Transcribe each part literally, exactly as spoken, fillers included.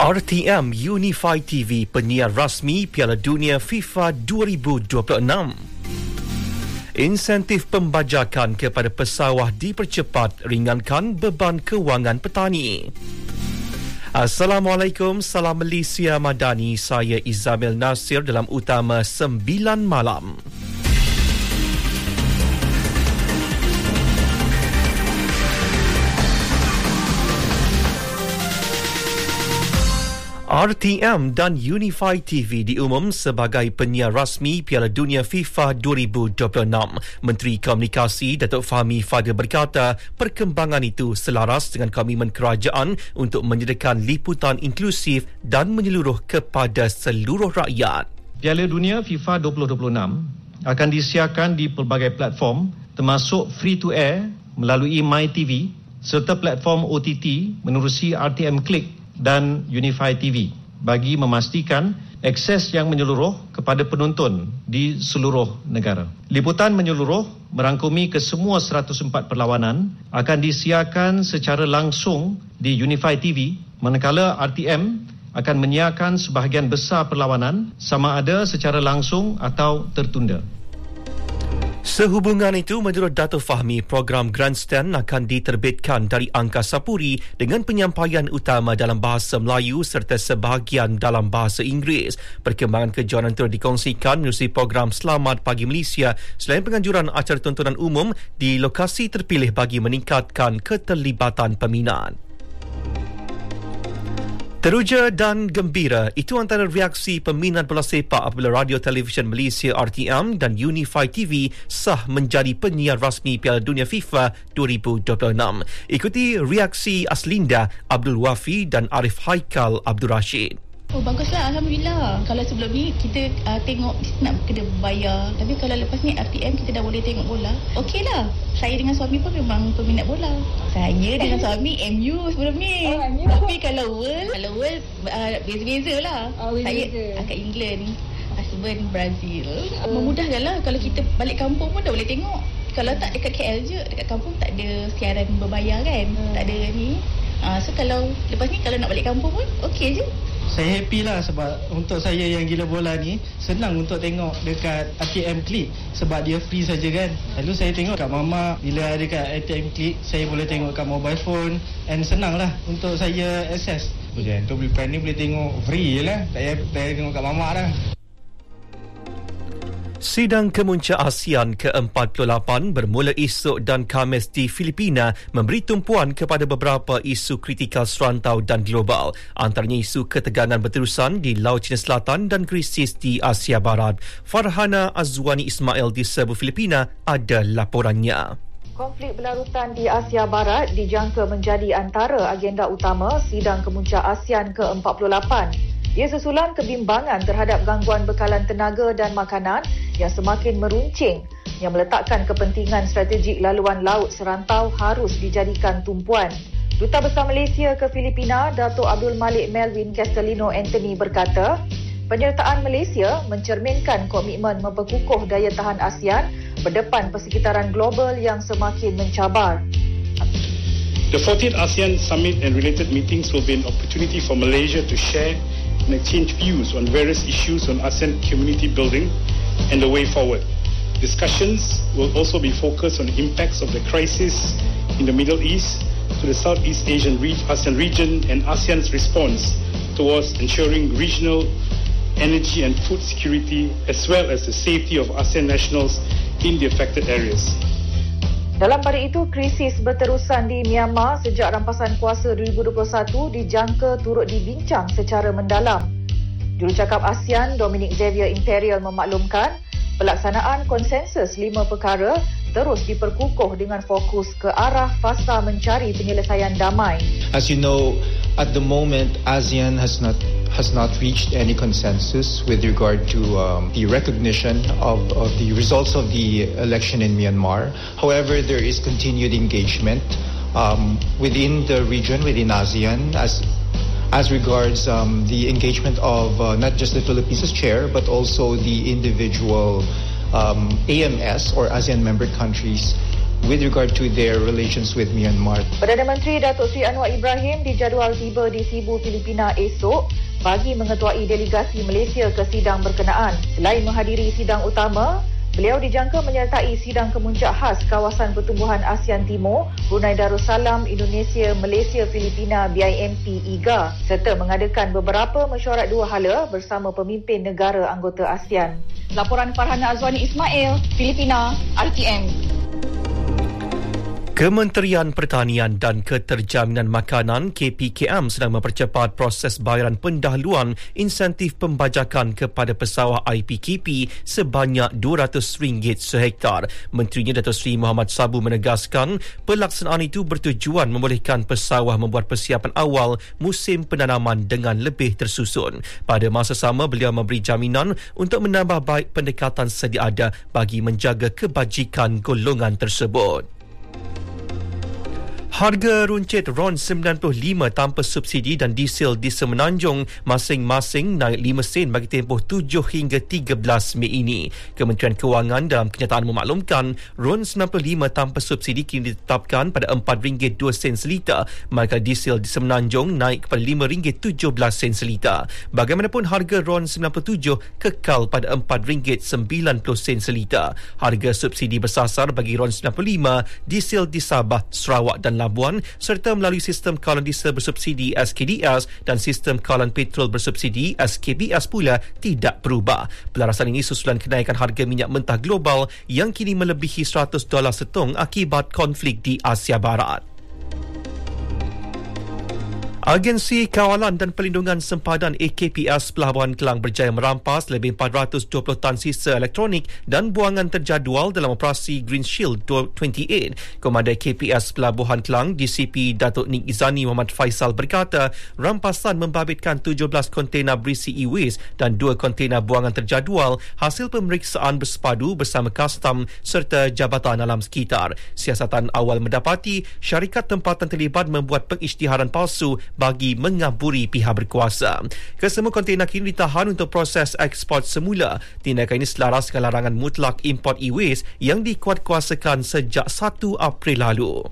R T M Unify T V, penyiar rasmi Piala Dunia FIFA dua ribu dua puluh enam. Insentif pembajakan kepada pesawah dipercepat, ringankan beban kewangan petani. Assalamualaikum, salam Malaysia Madani. Saya Izamil Nasir dalam Utama sembilan malam. R T M dan Unify T V diumum sebagai penyiar rasmi Piala Dunia FIFA dua ribu dua puluh enam. Menteri Komunikasi Datuk Fahmi Fadzil berkata, perkembangan itu selaras dengan komitmen kerajaan untuk menyediakan liputan inklusif dan menyeluruh kepada seluruh rakyat. Piala Dunia FIFA dua ribu dua puluh enam akan disiarkan di pelbagai platform termasuk free to air melalui MyTV serta platform O T T menerusi R T M Click dan Unify T V bagi memastikan akses yang menyeluruh kepada penonton di seluruh negara. Liputan menyeluruh merangkumi kesemua seratus empat perlawanan akan disiarkan secara langsung di Unify T V, manakala R T M akan menyiarkan sebahagian besar perlawanan sama ada secara langsung atau tertunda. Sehubungan itu, menurut Datuk Fahmi, program Grandstand akan diterbitkan dari Angkasa Puri dengan penyampaian utama dalam bahasa Melayu serta sebahagian dalam bahasa Inggeris. Perkembangan kejohanan itu dikongsikan menerusi program Selamat Pagi Malaysia selain penganjuran acara tontonan umum di lokasi terpilih bagi meningkatkan keterlibatan peminat. Teruja dan gembira, itu antara reaksi peminat bola sepak apabila Radio Televisyen Malaysia R T M dan Unify T V sah menjadi penyiar rasmi Piala Dunia FIFA dua ribu dua puluh enam. Ikuti reaksi Aslinda, Abdul Wafi dan Arif Haikal Abdul Rashid. Oh, baguslah, Alhamdulillah. Kalau sebelum ni kita uh, tengok nak kena bayar, tapi kalau lepas ni R T M kita dah boleh tengok bola. Okeylah. Saya dengan suami pun memang peminat bola. Saya dengan suami M U sebelum ni. Oh, tapi kalau World, kalau World uh, beza-beza lah. Oh, saya kat England, husband Brazil. Oh. Memudahkanlah kalau kita balik kampung pun dah boleh tengok. Kalau tak dekat K L je, dekat kampung tak ada siaran berbayar kan. Hmm. Tak ada ni. Uh, so kalau lepas ni kalau nak balik kampung pun okey je. Saya happy lah sebab untuk saya yang gila bola ni senang untuk tengok dekat R T M Click sebab dia free saja kan. Lalu saya tengok kat mama bila ada kat R T M Click, saya boleh tengok kat mobile phone and senang lah untuk saya access. Boleh untuk beli plan ni boleh tengok free je lah. Tak payah, tak payah tengok kat mama dah. Sidang Kemuncak ASEAN ke empat puluh lapan bermula esok dan Khamis di Filipina memberi tumpuan kepada beberapa isu kritikal serantau dan global, antaranya isu ketegangan berterusan di Laut Cina Selatan dan krisis di Asia Barat. Farhana Azwani Ismail di Cebu, Filipina ada laporannya. Konflik berlarutan di Asia Barat dijangka menjadi antara agenda utama Sidang Kemuncak ASEAN ke empat puluh lapan. Ia susulan kebimbangan terhadap gangguan bekalan tenaga dan makanan yang semakin meruncing yang meletakkan kepentingan strategik laluan laut serantau harus dijadikan tumpuan. Duta Besar Malaysia ke Filipina, Datuk Abdul Malik Melvin Castellino Anthony berkata, penyertaan Malaysia mencerminkan komitmen memperkukuh daya tahan ASEAN berdepan persekitaran global yang semakin mencabar. The fourteenth ASEAN Summit and related meetings will be an opportunity for Malaysia to share and exchange views on various issues on ASEAN community building and the way forward. Discussions will also be focused on the impacts of the crisis in the Middle East to the Southeast Asian re- ASEAN region and ASEAN's response towards ensuring regional energy and food security as well as the safety of ASEAN nationals in the affected areas. Dalam pada itu, krisis berterusan di Myanmar sejak rampasan kuasa dua ribu dua puluh satu dijangka turut dibincang secara mendalam. Jurucakap ASEAN Dominic Xavier Imperial memaklumkan pelaksanaan konsensus lima perkara terus diperkukuh dengan fokus ke arah fasa mencari penyelesaian damai. As you know, at the moment ASEAN has not has not reached any consensus with regard to um, the recognition of, of the results of the election in Myanmar. However, there is continued engagement um, within the region, within ASEAN, as as regards um, the engagement of uh, not just the Philippines as chair, but also the individual um, A M S or ASEAN member countries with regard to their relations with Myanmar. Perdana Menteri Datuk Seri Anwar Ibrahim dijadual tiba di Cebu, Filipina esok bagi mengetuai delegasi Malaysia ke sidang berkenaan. Selain menghadiri sidang utama, beliau dijangka menyertai sidang kemuncak khas kawasan pertumbuhan ASEAN Timur, Brunei Darussalam, Indonesia, Malaysia, Filipina, B I M P, I G A serta mengadakan beberapa mesyuarat dua hala bersama pemimpin negara anggota ASEAN. Laporan Farhana Azwani Ismail, Filipina, R T M. Kementerian Pertanian dan Keterjaminan Makanan K P K M sedang mempercepat proses bayaran pendahuluan insentif pembajakan kepada pesawah I P K P sebanyak dua ratus ringgit sehektar. Menterinya Datuk Seri Muhammad Sabu menegaskan pelaksanaan itu bertujuan membolehkan pesawah membuat persiapan awal musim penanaman dengan lebih tersusun. Pada masa sama, beliau memberi jaminan untuk menambah baik pendekatan sedia ada bagi menjaga kebajikan golongan tersebut. Harga runcit RON sembilan puluh lima tanpa subsidi dan diesel di Semenanjung masing-masing naik lima sen bagi tempoh tujuh hingga tiga belas Mei ini. Kementerian Kewangan dalam kenyataan memaklumkan RON sembilan puluh lima tanpa subsidi kini ditetapkan pada empat ringgit dua sen seliter, manakala diesel di Semenanjung naik kepada lima ringgit tujuh belas sen seliter. Bagaimanapun, harga RON sembilan puluh tujuh kekal pada empat ringgit sembilan puluh sen seliter. Harga subsidi bersasar bagi RON sembilan puluh lima, diesel di Sabah, Sarawak dan Labuan serta melalui sistem kalan diesel bersubsidi S K D S dan sistem kalan petrol bersubsidi S K B S pula tidak berubah. Pelarasan ini susulan kenaikan harga minyak mentah global yang kini melebihi seratus dolar setong akibat konflik di Asia Barat. Agensi Kawalan dan Perlindungan Sempadan A K P S Pelabuhan Kelang berjaya merampas lebih empat ratus dua puluh tan sisa elektronik dan buangan terjadual dalam operasi Green Shield dua puluh lapan. Komandan K P S Pelabuhan Kelang D C P Datuk Nik Izani Muhammad Faisal berkata rampasan membabitkan tujuh belas kontena berisi e-waste dan dua kontena buangan terjadual hasil pemeriksaan bersepadu bersama Kastam serta Jabatan Alam Sekitar. Siasatan awal mendapati syarikat tempatan terlibat membuat pengisytiharan palsu bagi mengaburi pihak berkuasa. Kesemua kontena kini ditahan untuk proses ekspor semula. Tindakan ini selaras dengan larangan mutlak import e-waste yang dikuatkuasakan sejak satu April lalu.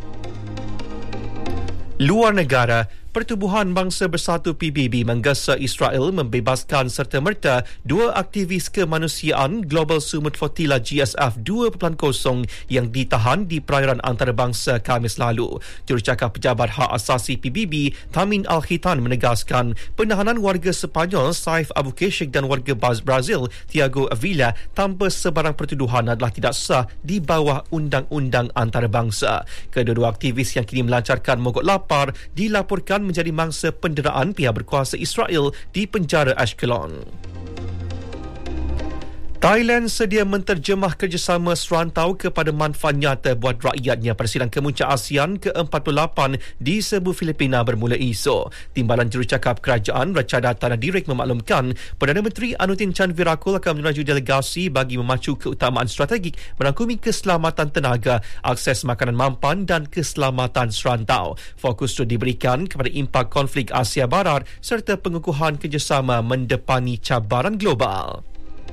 Luar negara, Pertubuhan Bangsa Bersatu P B B menggesa Israel membebaskan serta-merta dua aktivis kemanusiaan Global Sumut Flotilla G S F dua titik kosong yang ditahan di perairan antarabangsa Khamis lalu. Jurucakap Pejabat Hak Asasi P B B, Tamin Al-Khitan menegaskan penahanan warga Sepanyol Saif Abu Keshik dan warga Brazil Tiago Avila tanpa sebarang pertuduhan adalah tidak sah di bawah undang-undang antarabangsa. Kedua-dua aktivis yang kini melancarkan mogok lapar dilaporkan menjadi mangsa penderaan pihak berkuasa Israel di penjara Ashkelon. Thailand sedia menterjemah kerjasama serantau kepada manfaat nyata buat rakyatnya pada sidang kemuncak ASEAN ke empat puluh lapan di Cebu, Filipina bermula esok. Timbalan Jurucakap Kerajaan Rachada Tanah Direk memaklumkan Perdana Menteri Anutin Chan Virakul akan meneraju delegasi bagi memacu keutamaan strategik merangkumi keselamatan tenaga, akses makanan mampan dan keselamatan serantau. Fokus itu diberikan kepada impak konflik Asia Barat serta pengukuhan kerjasama mendepani cabaran global.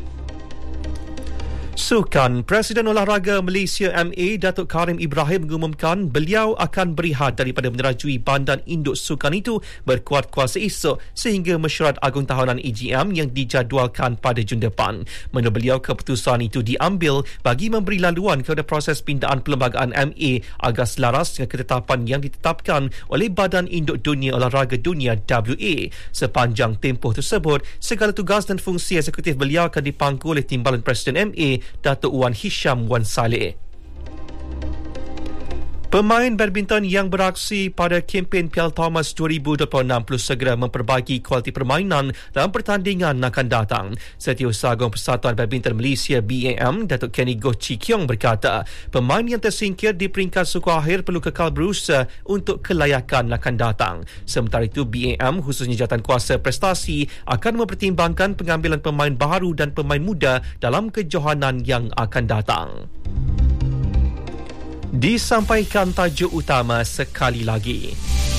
Sukan, Presiden Olahraga Malaysia M A Datuk Karim Ibrahim mengumumkan beliau akan berehat daripada menerajui Badan Induk Sukan itu berkuat kuasa esok sehingga mesyuarat agung tahunan A G M yang dijadualkan pada Jun depan. Menurut beliau, keputusan itu diambil bagi memberi laluan kepada proses pindaan perlembagaan M A agar selaras dengan ketetapan yang ditetapkan oleh Badan Induk Dunia Olahraga Dunia W A. Sepanjang tempoh tersebut, segala tugas dan fungsi eksekutif beliau akan dipangku oleh Timbalan Presiden M A Datuk Wan Hisham Wan Saleh. Pemain badminton yang beraksi pada kempen Piala Thomas dua ribu dua puluh enam perlu segera memperbaiki kualiti permainan dalam pertandingan akan datang. Setiausaha Agung Persatuan Badminton Malaysia B A M, Datuk Kenny Goh Chi Kiong berkata, pemain yang tersingkir di peringkat suku akhir perlu kekal berusaha untuk kelayakan akan datang. Sementara itu, B A M khususnya Jawatankuasa Prestasi akan mempertimbangkan pengambilan pemain baru dan pemain muda dalam kejohanan yang akan datang. Disampaikan tajuk utama sekali lagi.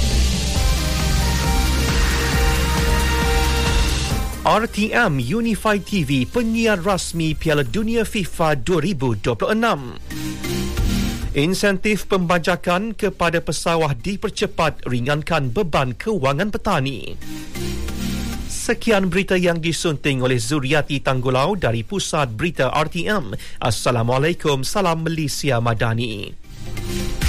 R T M Unified T V penyiar rasmi Piala Dunia FIFA dua ribu dua puluh enam. Insentif pembajakan kepada pesawah dipercepat ringankan beban kewangan petani. Sekian berita yang disunting oleh Zuriati Tanggulau dari Pusat Berita R T M. Assalamualaikum, salam Malaysia Madani.